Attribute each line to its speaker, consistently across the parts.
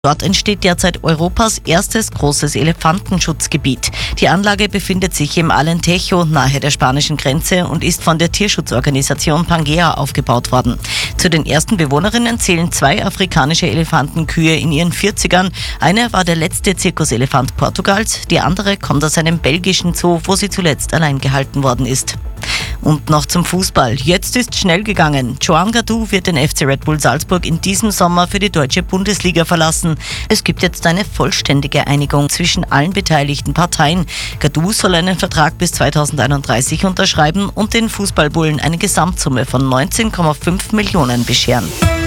Speaker 1: Dort entsteht derzeit Europas erstes großes Elefantenschutzgebiet. Die Anlage befindet sich im Alentejo nahe der spanischen Grenze und ist von der Tierschutzorganisation Pangea aufgebaut worden. Zu den ersten Bewohnerinnen zählen 2 afrikanische Elefantenkühe in ihren 40ern. Eine war der letzte Zirkuselefant Portugals, die andere kommt aus einem belgischen Zoo, wo sie zuletzt allein gehalten worden ist. Und noch zum Fußball. Jetzt ist schnell gegangen. Joan Gadou wird den FC Red Bull Salzburg in diesem Sommer für die deutsche Bundesliga verlassen. Es gibt jetzt eine vollständige Einigung zwischen allen beteiligten Parteien. Gadou soll einen Vertrag bis 2031 unterschreiben und den Fußballbullen eine Gesamtsumme von 19,5 Millionen bescheren.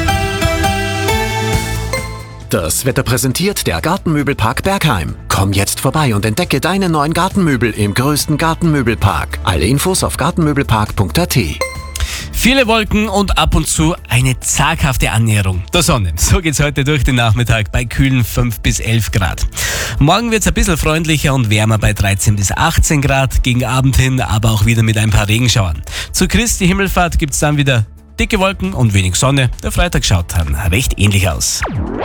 Speaker 2: Das Wetter präsentiert der Gartenmöbelpark Bergheim. Komm jetzt vorbei und entdecke deine neuen Gartenmöbel im größten Gartenmöbelpark. Alle Infos auf gartenmöbelpark.at.
Speaker 3: Viele Wolken und ab und zu eine zaghafte Annäherung der Sonne. So geht's heute durch den Nachmittag bei kühlen 5 bis 11 Grad. Morgen wird's ein bisschen freundlicher und wärmer bei 13 bis 18 Grad. Gegen Abend hin aber auch wieder mit ein paar Regenschauern. Zu Christi Himmelfahrt gibt's dann wieder dicke Wolken und wenig Sonne. Der Freitag schaut dann recht ähnlich aus.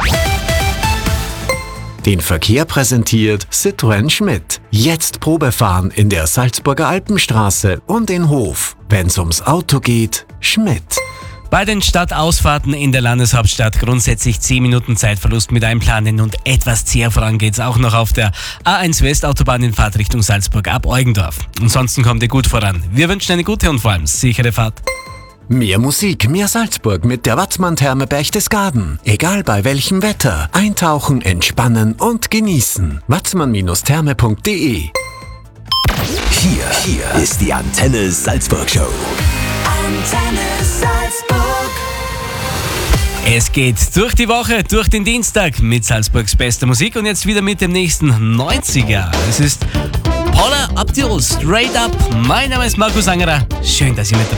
Speaker 2: Den Verkehr präsentiert Citroën Schmidt. Jetzt Probefahren in der Salzburger Alpenstraße und in Hof. Wenn's ums Auto geht, Schmidt.
Speaker 3: Bei den Stadtausfahrten in der Landeshauptstadt grundsätzlich 10 Minuten Zeitverlust mit einplanen und etwas zäher voran geht's auch noch auf der A1 Westautobahn in Fahrtrichtung Salzburg ab Eugendorf. Ansonsten kommt ihr gut voran. Wir wünschen eine gute und vor allem sichere Fahrt.
Speaker 2: Mehr Musik, mehr Salzburg mit der Watzmann-Therme Berchtesgaden. Egal bei welchem Wetter. Eintauchen, entspannen und genießen. watzmann-therme.de.
Speaker 4: Hier ist die Antenne Salzburg Show.
Speaker 5: Antenne Salzburg.
Speaker 3: Es geht durch die Woche, durch den Dienstag mit Salzburgs bester Musik und jetzt wieder mit dem nächsten 90er. Es ist Paula Abdul, Straight Up. Mein Name ist Markus Angerer. Schön, dass ihr mit dabei seid.